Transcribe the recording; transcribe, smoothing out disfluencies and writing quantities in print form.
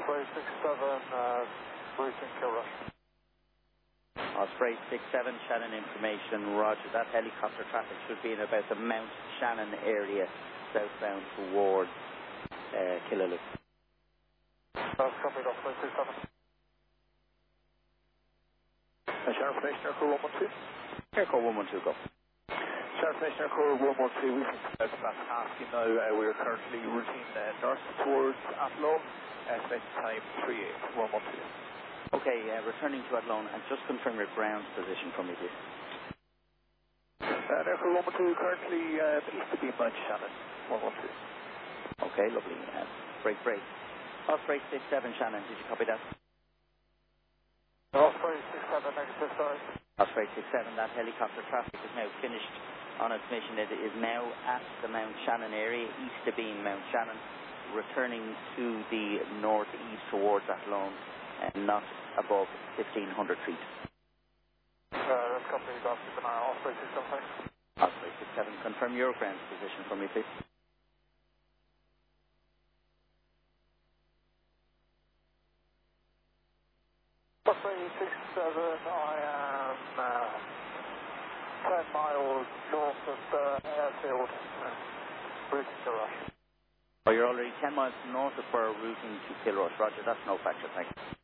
Osprey 67, routing Kilrush. Osprey 67, Shannon information, roger. That helicopter traffic should be in about the Mount Shannon area, southbound towards Killaloe. That's copied, Osprey 67. Sheriff Station Aircore 112. Aircore 112, go. Sheriff Station Aircore 112, we can out about asking now. We are currently routine north towards Athlone. Estimated time 38112. Okay, returning to Athlone, and just confirm your ground position for me, please. Aircore 112, currently east of Mount Shannon, 112. Okay, lovely. Break. Osprey 67, Shannon, did you copy that? Osprey 67, negative, sorry. Osprey 67, that helicopter traffic is now finished on its mission. It is now at the Mount Shannon area, east of being Mount Shannon, returning to the northeast towards Athlone, and not above 1,500 feet. That's copied, Osprey 67. Osprey 67, confirm your ground position for me, please. Osprey 67, I am 10 miles north of the airfield, routing Kilrush. Oh, you're already 10 miles north of where routing to Kilrush. Roger, that's no factor, thank you.